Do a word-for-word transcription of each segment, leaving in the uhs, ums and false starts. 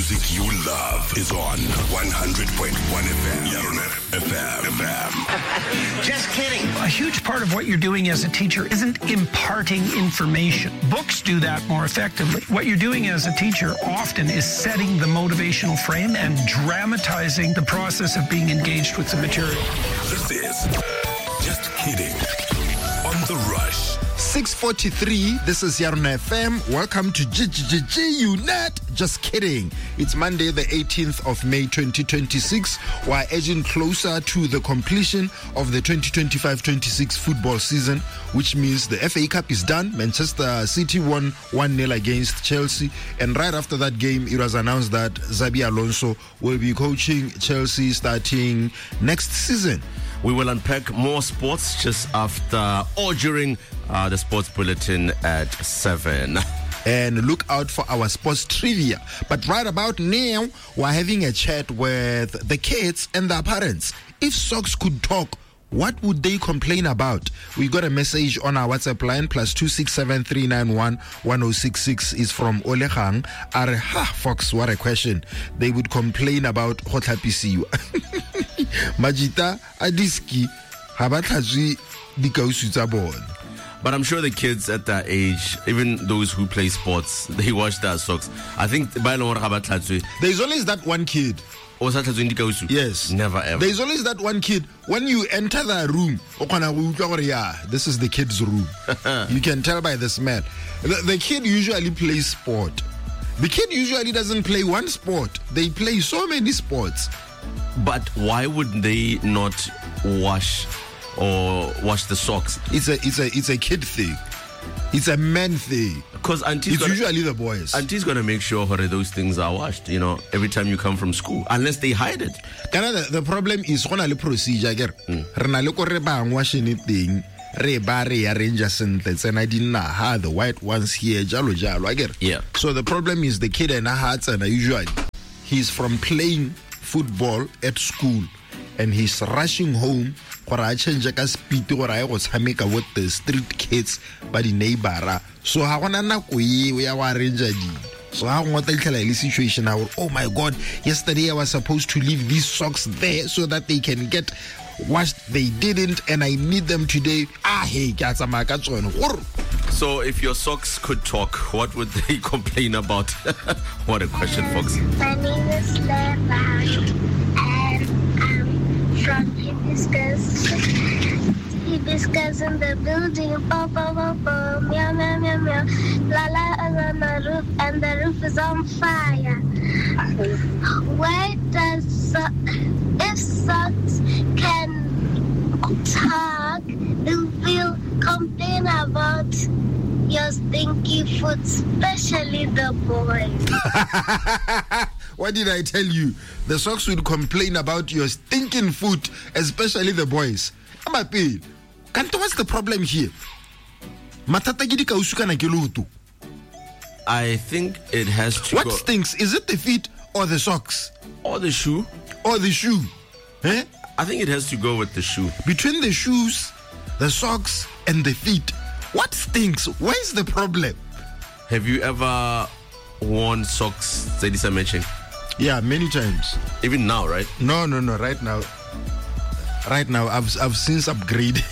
music you love is on one hundred point one F M. F M. F M. Just kidding. A huge part of what you're doing as a teacher isn't imparting information. Books do that more effectively. What you're doing as a teacher often is setting the motivational frame and dramatizing the process of being engaged with the material. This is Just Kidding on The Rush. six forty-three, this is Yarona F M. Welcome to G G G G Unit. Just kidding. It's Monday, the eighteenth of May, twenty twenty-six. We're edging closer to the completion of the twenty twenty-five twenty-six football season, which means the F A Cup is done. Manchester City won one nil against Chelsea. And right after that game, it was announced that Xabi Alonso will be coaching Chelsea starting next season. We will unpack more sports just after or during uh, the sports bulletin at seven. And look out for our sports trivia. But right about now, we're having a chat with the kids and their parents. If socks could talk, what would they complain about? We got a message on our WhatsApp line, plus two six seven three nine one one oh six six is from Olehang. Are ha Fox, what a question. They would complain about Hotlapisiwa. Majita Adiski Habathaji Dikausu Tabon. But I'm sure the kids at that age, even those who play sports, they wash their socks. I think by law, there's always that one kid. Yes. Never ever. There's always that one kid. When you enter the room, yeah, this is the kid's room. You can tell by the smell. The, the kid usually plays sport. The kid usually doesn't play one sport. They play so many sports. But why would they not wash or wash the socks? It's a it's a it's a kid thing. It's a man thing. Because auntie's it's gonna, usually the boys. Auntie's gonna make sure those things are washed, you know, every time you come from school, unless they hide it. The, the problem is when I procedure. Mm. washing it thing. Re ba re arrange sentences and I didn't know how the white ones here jalo jalo. I get. Yeah. So the problem is the kid and hearts and usually he's from playing football at school and he's rushing home for a change a speed or I was hamika with the street kids by the neighbor. So I wanna know we are arranged. So I want to tell a situation now. Oh my God, yesterday I was supposed to leave these socks there so that they can get washed. They didn't, and I need them today. Ah, hey, so if your socks could talk, what would they complain about? What a question, folks. My name is Leva, and I'm from Hibiscus. Hibiscus in the building. Bo, bo, bo, bo. Meow, meow, meow, meow. Lala is on the roof, and the roof is on fire. Why does so- if socks can talk, they will complain about your stinky foot, especially the boys. What did I tell you? The socks will complain about your stinking foot, especially the boys. I'm a pain. Can't what's the problem here? I think it has to What go. stinks? Is it the feet or the socks? Or the shoe. Or the shoe? Eh? I think it has to go with the shoe. Between the shoes, the socks, and the feet, what stinks? Where's the problem? Have you ever worn socks, Zedisa matching? Yeah, many times. Even now, right? No, no, no. Right now, right now, I've I've since upgraded.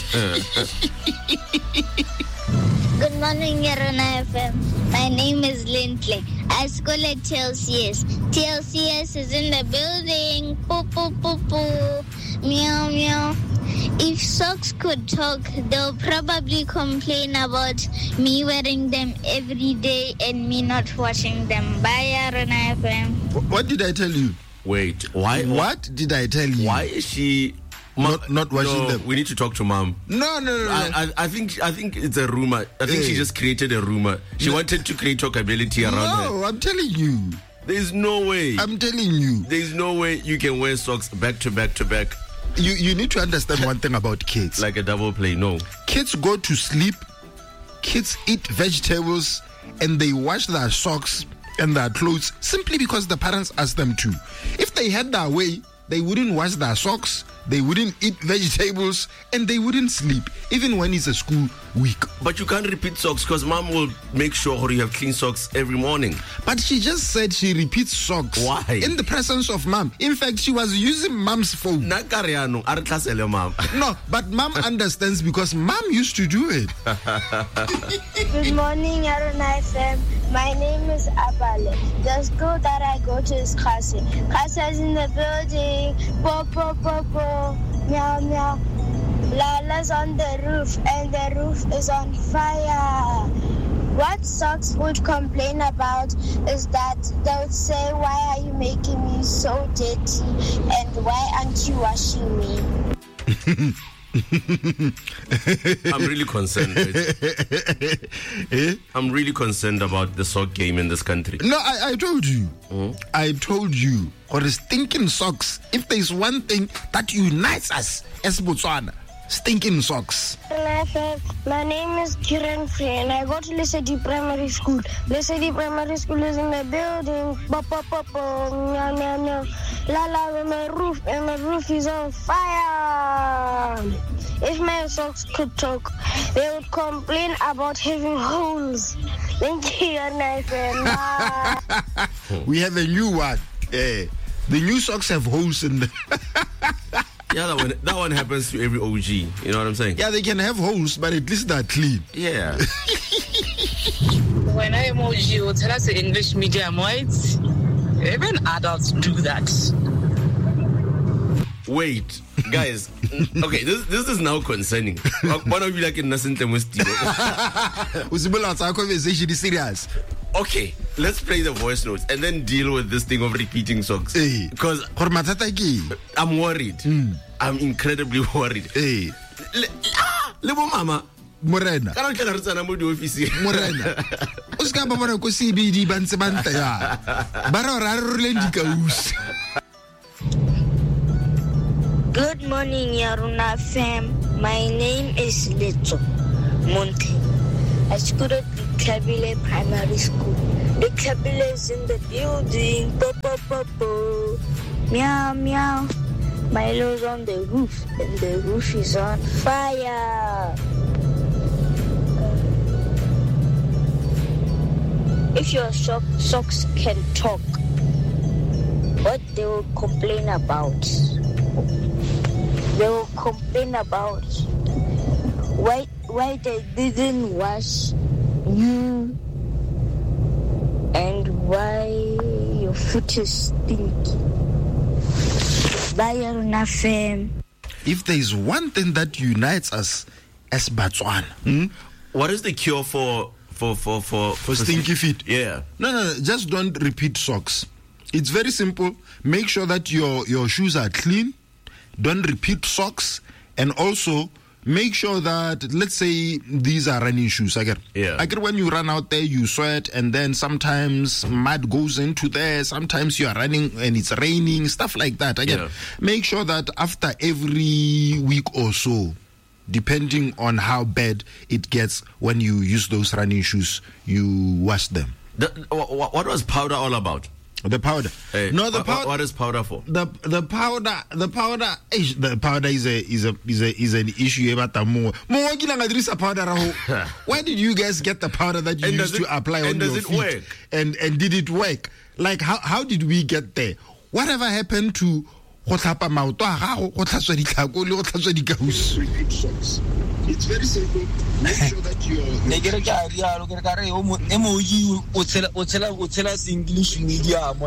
Good morning, Yarona F M. My name is Lindley. I school at T L C S. T L C S is in the building. Poo, poo, poo, poo. Meow, meow. If socks could talk, they'll probably complain about me wearing them every day and me not washing them. Bye, Yarona F M. What did I tell you? Wait, why? What did I tell you? Why is she not not washing no, them? We need to talk to mom. No, no, no. no. I, I, I think I think it's a rumor. I think hey. she just created a rumor. She no. wanted to create talkability around no, her. No, I'm telling you. There's no way. I'm telling you. There's no way you can wear socks back to back to back. You you need to understand one thing about kids. Like a double play, no. Kids go to sleep, kids eat vegetables, and they wash their socks and their clothes simply because the parents asked them to. If they had their way, they wouldn't wash their socks, they wouldn't eat vegetables, and they wouldn't sleep, even when it's a school week. But you can't repeat socks because mom will make sure you have clean socks every morning. But she just said she repeats socks. Why? In the presence of mom. In fact, she was using mom's phone. No, but mom understands because mom used to do it. Good morning, Yarona F M. My name is Abale. The school that I go to is Kasi. Kasi is in the building. Po, po, po, po. Meow, meow. Lala's on the roof, and the roof is on fire. What socks would complain about is that they would say, why are you making me so dirty? And why aren't you washing me? I'm really concerned. I'm really concerned about the sock game in this country. No, I, I told you. Mm-hmm. I told you. Or stinking socks. If there's one thing that unites us as Botswana, stinking socks. My name is Kiran Free and I go to Lesedi Primary School. Lesedi Primary School is in the building. Ba, ba, ba, ba. Meow, meow, meow. La la, my roof, and my roof is on fire. If my socks could talk, they would complain about having holes. Thank you, my friend. We have a new one. Yeah. The new socks have holes in them. Yeah, that one, that one happens to every O G. You know what I'm saying? Yeah, they can have holes, but at least they're clean. Yeah. When I am O G, you tell us English medium, right? Even adults do that. Wait, guys. Okay, this this is now concerning. One of you like in Nasente Musti. Our conversation is serious. Okay, let's play the voice notes and then deal with this thing of repeating songs. Hey. Because I'm worried. Mm. I'm incredibly worried. Hey. Lebo mama. Morena. Kana kana ritsana mo di office. Morena. O ska ba bona ko C B D ba ntse ba nta ya. Ba ra ra rule ndikaus. Good morning, Yaruna fam. My name is Leto Monte. I school at Kabile Primary School. The Kabile is in the building. Po, po, po, po. Meow, meow. Milo's on the roof, and the roof is on fire. If your so- socks can talk, what they will complain about? They will complain about why why they didn't wash you and why your foot is stinky. Bye, Yaruna fam. If there is one thing that unites us as Botswana, hmm? What is the cure for for for for, for stinky feet? Yeah. No, no, no, just don't repeat socks. It's very simple. Make sure that your your shoes are clean. Don't repeat socks, and also make sure that, let's say these are running shoes. I get, yeah. I get when you run out there, you sweat, and then sometimes mud goes into there. Sometimes you are running and it's raining, stuff like that. I get, yeah. Make sure that after every week or so, depending on how bad it gets when you use those running shoes, you wash them. The, what was powder all about? The powder. Hey, no, the what, powder. What is powder for? The the powder. The powder. The powder is a is a is a is an issue about the more. More powder. Where did you guys get the powder that you and used it, to apply on does your it feet? Work? And and did it work? Like how how did we get there? Whatever happened to It's very simple. Make sure that you're. English medium.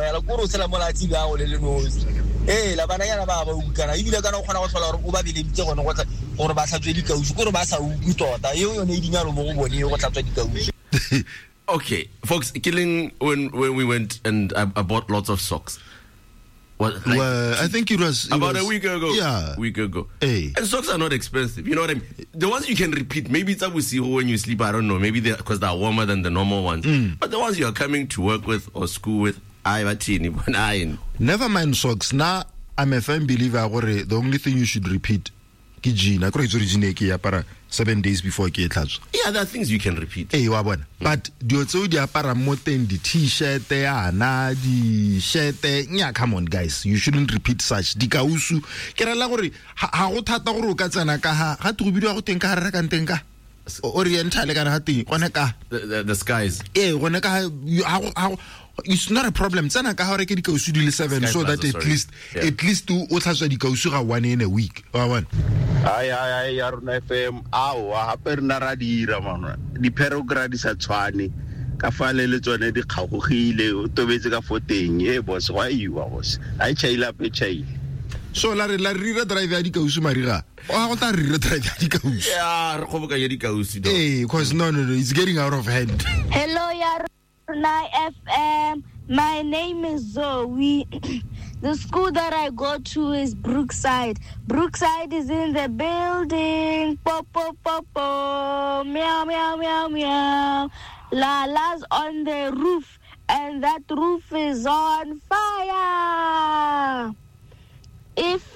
Eh, la bana yana ba ba ukana ibile kana khona go tlola gore o ba bile bitse gone go tla gore ba tlhatswe dikausu gore ba sa uku tota yo yo ne dinyalo mo go bone go tlhatswe dikausu. Okay, folks, killing when when we went and I, I bought lots of socks. What, like, well, I think it was it about was, a week ago. Yeah, a week ago. Hey. And socks are not expensive. You know what I mean? The ones you can repeat, maybe it's up with you when you sleep. I don't know. Maybe they because they're warmer than the normal ones. Mm. But the ones you are coming to work with or school with, I never mind socks. Now I'm a firm believer. The only thing you should repeat ke Gina kore tsori Gina ke ya para seven days before ke tlhatswa. Yeah, there are things you can repeat. Eh wa bona. But dio tseo di apara mo teng di t-shirt ana di shirt nya, come on guys, you shouldn't repeat such. Di kausu ke rela gore ha go thata gore o ka tsena ka ha ga tlo bidiwa go teng ka re ka nteng ka Oriental ka ha teng gone ka the, the skies. Eh gone ka ha it's not a problem. Tsena ka hore ke dikausu di le seven Sky so Plaza, that at sorry. least yeah. at least o tlhatswa dikausu ga one in a week. Wa bona. Ai ai ai ya rona F M ao ha pe rena ra dira mona. Di program di sa tshwane. Ka fale le tsone di kgagogile o tobetse ka foteng e boss wa iwa boss. Ai chaila pe chaila. So la re la rira drive ya dikausu mariga. O go ta rira drive ya dikausu. Yeah, re go boka ya dikausu. Eh, because no no no, it's getting out of hand. Hello ya F M. My name is Zoe. The school that I go to is Brookside. Brookside is in the building. Po po po po. Meow meow meow meow. Lala's on the roof, and that roof is on fire. If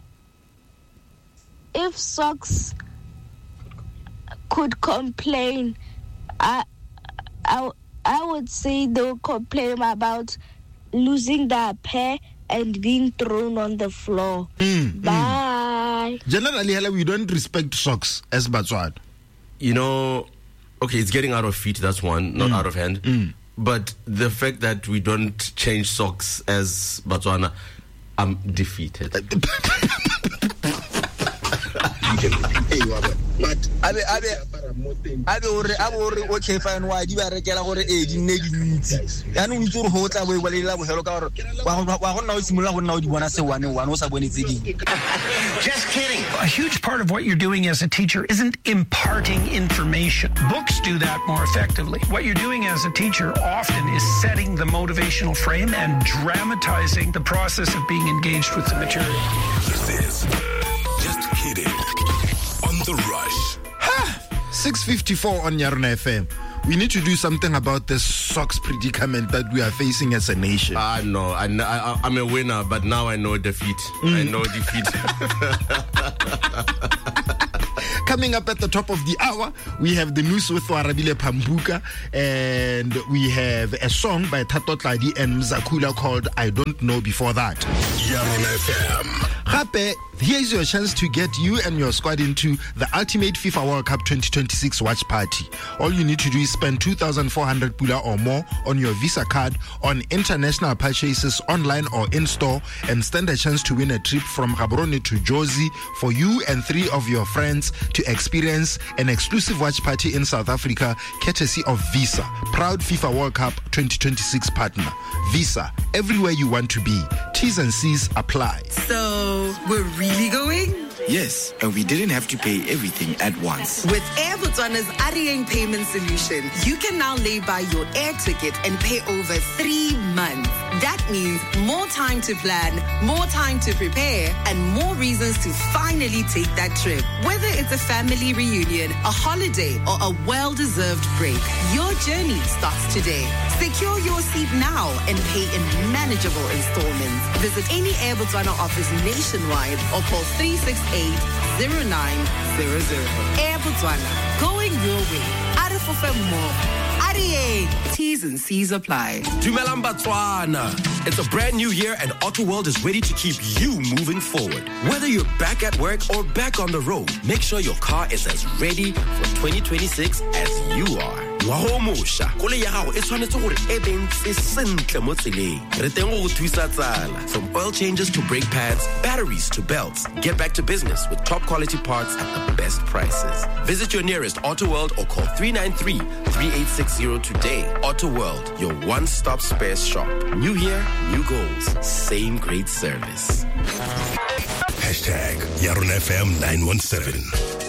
if socks could complain, I I. I would say they'll complain about losing their pair and being thrown on the floor. Mm, Bye. Mm. Generally, Hela, we don't respect socks as Batswana. You know, okay, it's getting out of feet, that's one, not mm. out of hand. Mm. But the fact that we don't change socks as Batswana, I'm defeated. But abe abe abe ore abe ore okay fine wa di ba rekela gore e di ne di ntsi ya no ntse re ho tla bo le la bohelo ka gore wa wa gonna o simola go nna o di bona se one one o sa bone tse ding. Just kidding. A huge part of what you're doing as a teacher isn't imparting information. Books do that more effectively. What you're doing as a teacher often is setting the motivational frame and dramatizing the process of being engaged with the material. This is Just Kidding on The Rush. six fifty-four on Yarona F M. We need to do something about this socks predicament that we are facing as a nation. Ah, uh, no, I, I, I'm a winner, but now I know defeat. Mm. I know defeat. Coming up at the top of the hour, we have the news with Warabile Pambuka, and we have a song by Tato Tladi and Zakula called I Don't Know Before That. Yarona F M. Happy, here's your chance to get you and your squad into the Ultimate FIFA World Cup twenty twenty-six watch party. All you need to do is spend two thousand four hundred pula or more on your Visa card on international purchases online or in-store and stand a chance to win a trip from Gaborone to Jozi for you and three of your friends to experience an exclusive watch party in South Africa courtesy of Visa, proud FIFA World Cup twenty twenty-six partner. Visa, everywhere you want to be. T's and C's apply. So, we're really going? Yes, and we didn't have to pay everything at once. With Air Botswana's Arieng payment solution, you can now lay by your air ticket and pay over three months. That means more time to plan, more time to prepare, and more reasons to finally take that trip. Whether it's a family reunion, a holiday, or a well-deserved break, your journey starts today. Secure your seat now and pay in manageable installments. Visit any Air Botswana office nationwide or call three six eight, zero nine zero zero. Air Botswana, going your way. Arifofem more. Ariye, T's and C's apply. Dumelang Batswana. It's a brand new year and AutoWorld is ready to keep you moving forward. Whether you're back at work or back on the road, make sure your car is as ready for twenty twenty-six as you are. Waho Mosha, kole ya gago e tshwanetse gore e bentse sentle mo tseleng. Re teng go thusa tsala. From oil changes to brake pads, batteries to belts. Get back to business with top quality parts at the best prices. Visit your nearest AutoWorld or call three nine three, three eight six zero today. AutoWorld, your one-stop spares shop. New year, new goals. Same great service. Hashtag Yarona F M nine one seven.